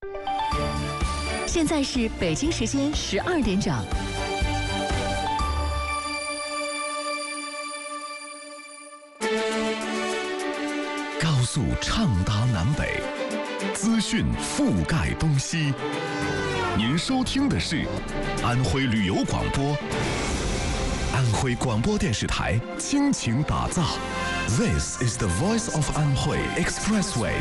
现在是北京时间12点整。 高速畅达南北，资讯覆盖东西。您收听的是安徽旅游广播，安徽广播电视台倾情打造。This is the voice of 安徽 Expressway。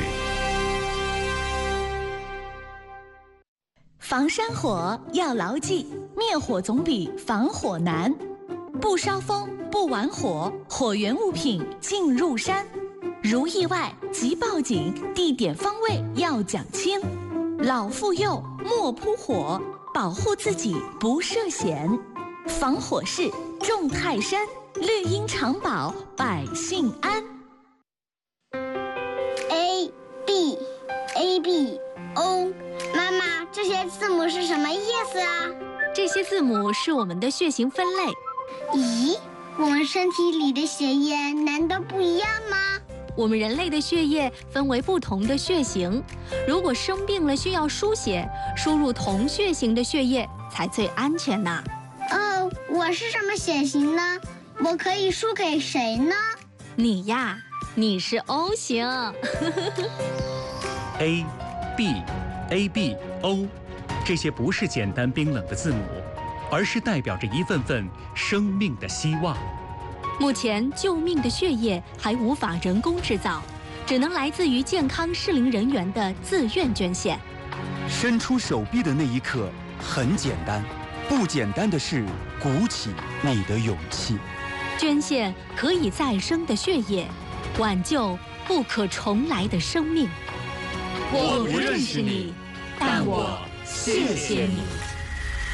防山火要牢记，灭火总比防火难。不烧风，不玩火，火源物品进入山。如意外即报警，地点方位要讲清。老妇幼莫扑火，保护自己不涉险。防火势重泰山，绿荫长保百姓安。 A B A B O， 妈妈，这些字母是什么意思啊？ 这些字母是我们的血型分类。 咦，我们身体里的血液难道不一样吗？ 我们人类的血液分为不同的血型，如果生病了需要输血，输入同血型的血液才最安全呢。 哦，我是什么血型呢？我可以输给谁呢？ 你呀，你是 O 型。 A B A B O， 这些不是简单冰冷的字母，而是代表着一份份生命的希望。 目前救命的血液还无法人工制造，只能来自于健康适龄人员的自愿捐献。 伸出手臂的那一刻很简单，不简单的是鼓起你的勇气。 捐献可以再生的血液，挽救不可重来的生命。 我不认识你，但我谢谢你。